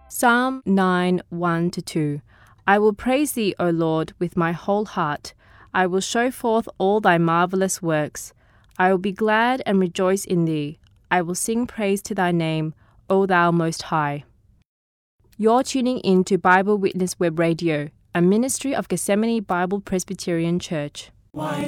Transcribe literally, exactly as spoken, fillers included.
Psalm nine, one to two. I will praise thee, O Lord, with my whole heart. I will show forth all thy marvelous works. I will be glad and rejoice in thee. I will sing praise to thy name, O thou Most High. You're tuning in to Bible Witness Web Radio, a ministry of Gethsemane Bible Presbyterian Church. Why